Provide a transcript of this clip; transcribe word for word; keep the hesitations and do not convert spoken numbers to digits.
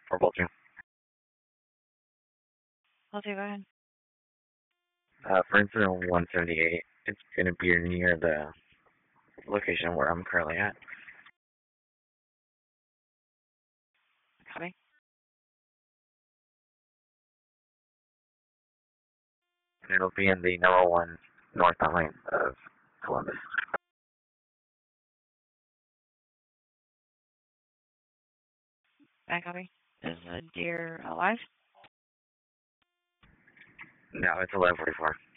For Bolton. I'll do, go ahead. Uh, for incident one seventy-eight, it's going to be near the location where I'm currently at. Copy. It'll be in the number one north line of Columbus. Back copy. Is the deer alive? No, it's eleven forty-four.